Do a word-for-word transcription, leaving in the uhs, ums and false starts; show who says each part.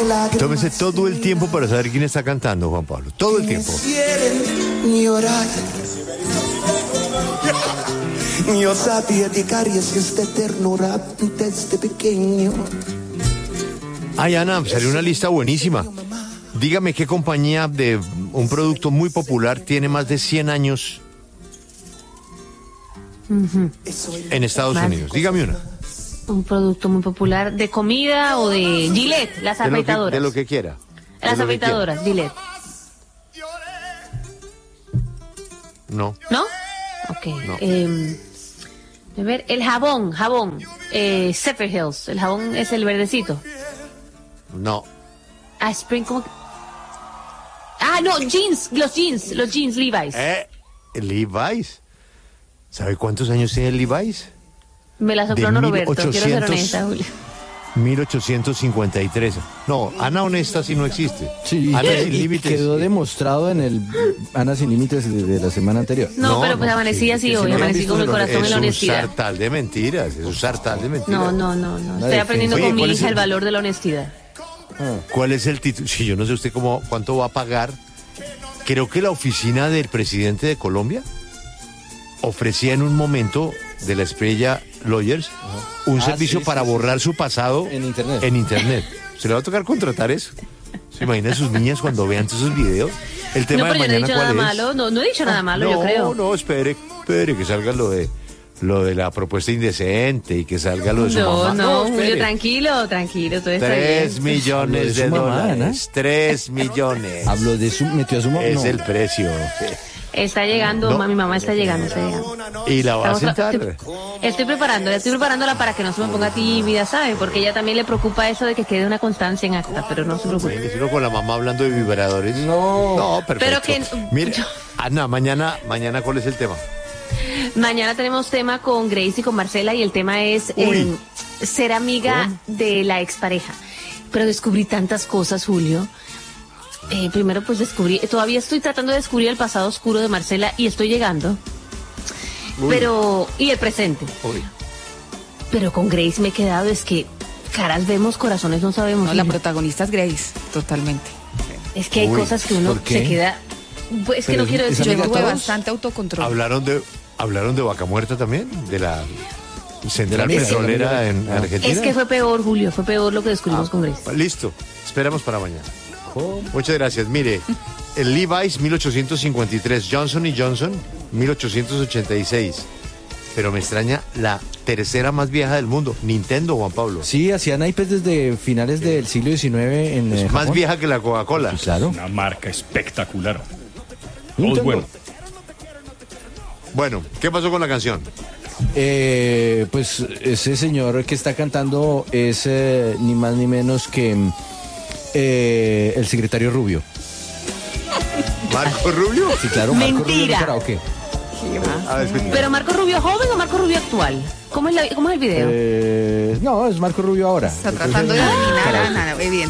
Speaker 1: Tómese todo el tiempo para saber quién está cantando, Juan Pablo. Todo el tiempo.
Speaker 2: Io sappia di caries que esta ternura desde pequeño.
Speaker 1: Ay, Ana, salió una lista buenísima. Dígame qué compañía de un producto muy popular tiene más de cien años uh-huh. en Estados más Unidos. Dígame una.
Speaker 3: Un producto muy popular de comida o de Gillette, las afeitadoras.
Speaker 1: De lo que, de lo que quiera.
Speaker 3: Las afeitadoras, Gillette.
Speaker 1: No.
Speaker 3: ¿No? Ok.
Speaker 1: No.
Speaker 3: Eh, a ver, el jabón, jabón. Eh, Zephyrhills, el jabón es el verdecito.
Speaker 1: No.
Speaker 3: Ah, Spring, ¿cómo? Ah, no, jeans, los jeans, los jeans Levi's.
Speaker 1: Eh, Levi's. ¿Sabe cuántos años tiene el Levi's?
Speaker 3: Me la sopló Roberto, quiero ser honesta, Julio.
Speaker 1: mil ochocientos cincuenta y tres. No, Ana Honesta sí no existe.
Speaker 4: Sí,
Speaker 1: Ana
Speaker 4: y,
Speaker 1: Sin Límites.
Speaker 4: Quedó demostrado en el Ana Sin Límites de, de la semana anterior.
Speaker 3: No, no pero pues no, amanecí así hoy, amanecí con el corazón en la honestidad.
Speaker 1: Es un sartal de mentiras, es un sartal de mentiras.
Speaker 3: No, no, no, no. Estoy aprendiendo Oye, con mi hija el... el valor de la honestidad.
Speaker 1: ¿Cuál es el título? Si yo no sé usted cómo, cuánto va a pagar. Creo que la oficina del presidente de Colombia ofrecía en un momento de la Estrella Lawyers uh-huh. un ah, servicio sí, para sí, borrar sí. su pasado
Speaker 4: en internet.
Speaker 1: En internet. ¿Se le va a tocar contratar eso? ¿Se imagina a sus niñas cuando vean esos videos? El tema
Speaker 3: no,
Speaker 1: de
Speaker 3: mañana,
Speaker 1: no he dicho
Speaker 3: ¿cuál
Speaker 1: nada
Speaker 3: es? Malo, no, no he dicho nada malo,
Speaker 1: no,
Speaker 3: yo creo.
Speaker 1: No, no, espere, espere que salga lo de lo de la propuesta indecente y que salga lo de su
Speaker 3: no,
Speaker 1: mamá.
Speaker 3: No, no, Julio, tranquilo, tranquilo, todo está
Speaker 1: Tres
Speaker 3: bien.
Speaker 1: millones de, de dólares, mamá, ¿no? Tres millones.
Speaker 4: Habló de su, metió a su mamá.
Speaker 1: Es
Speaker 4: no.
Speaker 1: el precio.
Speaker 3: Está llegando, no. mi mamá está llegando, está llegando.
Speaker 1: ¿Y la va a sentar?
Speaker 3: Estoy, estoy preparándola, estoy preparándola para que no se me ponga tímida, ¿sabe? Porque ella también le preocupa eso de que quede una constancia en acta, pero no se preocupe.
Speaker 1: Sino con la mamá hablando de vibradores.
Speaker 4: No.
Speaker 1: No, perfecto.
Speaker 3: Pero que...
Speaker 1: Mira, Ana, mañana, mañana, ¿cuál es el tema?
Speaker 3: Mañana tenemos tema con Grace y con Marcela y el tema es eh, ser amiga ¿Oh? de la expareja. Pero descubrí tantas cosas, Julio. Eh, primero pues descubrí, todavía estoy tratando de descubrir el pasado oscuro de Marcela y estoy llegando. Uy. Pero, y el presente.
Speaker 1: Uy.
Speaker 3: Pero con Grace me he quedado, es que caras vemos, corazones no sabemos.
Speaker 5: No, la protagonista es Grace, totalmente.
Speaker 3: Es que hay Uy, cosas que uno se queda... Pues es que no quiero decir...
Speaker 5: Yo tuve bastante autocontrol.
Speaker 1: ¿Hablaron de, ¿Hablaron de Vaca Muerta también? De la central petrolera en Argentina.
Speaker 3: Es que fue peor, Julio, fue peor lo que descubrimos ah, con Grace.
Speaker 1: Listo, esperamos para mañana. Oh, muchas gracias. Mire, el Levi's mil ochocientos cincuenta y tres, Johnson y Johnson mil ochocientos ochenta y seis. Pero me extraña la tercera más vieja del mundo, Nintendo, Juan Pablo.
Speaker 4: Sí, hacían iPads desde finales del siglo diecinueve en
Speaker 1: es
Speaker 4: eh,
Speaker 1: más
Speaker 4: Japón.
Speaker 1: vieja que la Coca-Cola.
Speaker 4: Sí, claro.
Speaker 6: Una marca espectacular.
Speaker 4: Muy
Speaker 6: bueno.
Speaker 1: Bueno, ¿qué pasó con la canción?
Speaker 4: Eh, pues ese señor que está cantando es eh, ni más ni menos que eh, el secretario Rubio.
Speaker 1: ¿Marco Rubio?
Speaker 4: Sí, claro, Marco
Speaker 3: Mentira.
Speaker 4: Rubio. ¿Qué?
Speaker 3: ¿Pero Marco Rubio joven o Marco Rubio actual? ¿Cómo es, la, cómo es el video?
Speaker 4: Eh, no, es Marco Rubio ahora.
Speaker 5: Está tratando de adivinar, Ana, evidentemente.